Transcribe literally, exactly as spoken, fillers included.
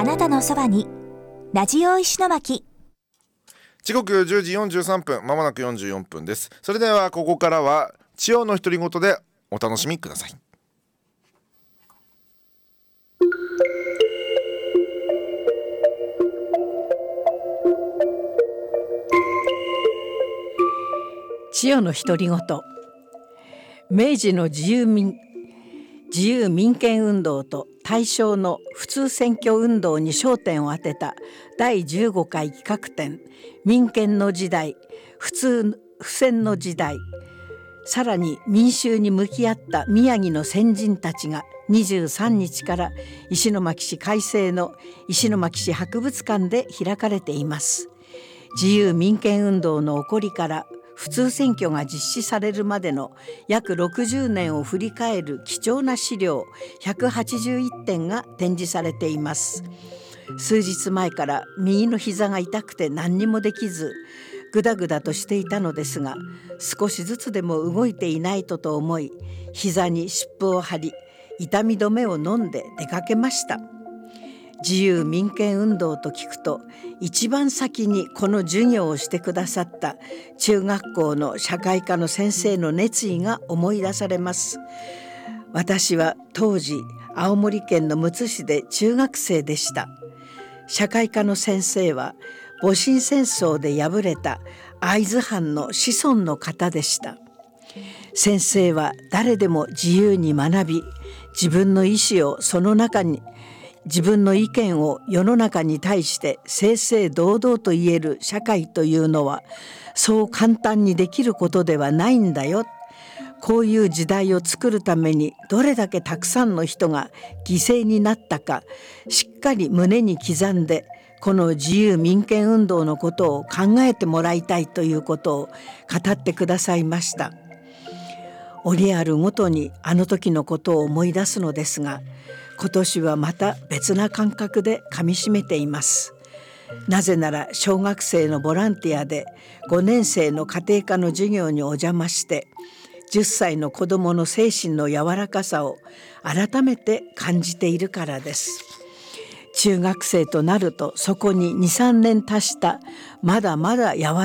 あなたのそばにラジオ石巻。 時刻じゅうじよんじゅうさんぷん、まもなくよんじゅうよんぷんです。それではここからは千代の独り言でお楽しみください。 千代の独り言。明治の自由民自由民権運動と大正の普通選挙運動に焦点を当てただいじゅうごかい企画展、民権の時代、普通不戦の時代、さらに民衆に向き合った宮城の先人たちがにじゅうさんにちから石巻市開成の石巻市博物館で開かれています。自由民権運動の起こりから普通選挙が実施されるまでの約ろくじゅうねんを振り返る貴重な資料ひゃくはちじゅういってんが展示されています。数日前から右の膝が痛くて何にもできず、ぐだぐだとしていたのですが、少しずつでも動いていないとと思い、膝に湿布を貼り、痛み止めを飲んで出かけました。自由民権運動と聞くと、一番先にこの授業をしてくださった中学校の社会科の先生の熱意が思い出されます。私は当時青森県のむつ市で中学生でした。社会科の先生は戊辰戦争で敗れた会津藩の子孫の方でした。先生は誰でも自由に学び、自分の意思をその中に自分の意見を世の中に対して正々堂々と言える社会というのはそう簡単にできることではないんだよ。こういう時代を作るためにどれだけたくさんの人が犠牲になったか、しっかり胸に刻んでこの自由民権運動のことを考えてもらいたいということを語ってくださいました。折あるごとにあの時のことを思い出すのですが、今年はまた別な感覚でかみしめています。なぜなら小学生のボランティアでごねん生の家庭科の授業にお邪魔して、じゅっさいの子どもの精神の柔らかさを改めて感じているからです。中学生となるとそこににさんねん足したまだまだ柔